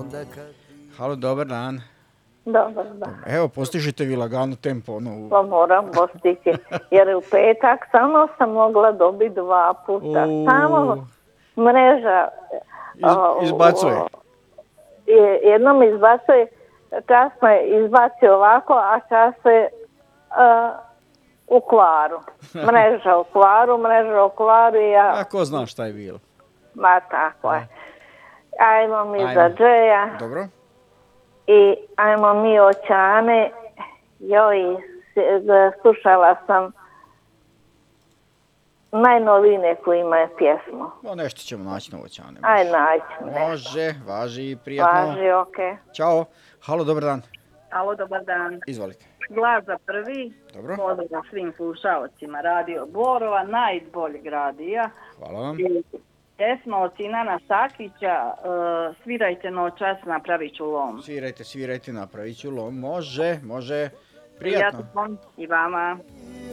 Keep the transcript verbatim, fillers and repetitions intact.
Halo, dobar dan. Dobar dan. Evo, postižite vi lagano tempo. Ono... Pa moram postići, jer u petak samo sam mogla dobiti dva puta. U... Samo mreža Iz, izbacuje. Uh, jednom izbacuje, kasno je izbacio ovako, a čas je uh, u kvaru. Mreža u kvaru, mreža u kvaru i ja... A ko zna šta je bilo? Ma tako je. Ajmo mi Ajmo. za Džeja. Dobro. I ajmo mi očane. Joj, slušala sam najnoviji neku ima pjesmu. No, nešto ćemo naći na očane. Aj, naći. Može, važi, prijatno. Važi, okej. Okay. Ćao. Halo, dobar dan. Halo, dobar dan. Izvolite. Glas za prvi. Dobro. Pozdrav svim slušalcima Radio Borova, najboljeg radija. Hvala vam. Pjesma od Sinana Sakića, uh, svirajte noćas, napravit ću lom. Svirajte, svirajte, napravit ću lom. Može, može. Prijatno. Prijatno i vama.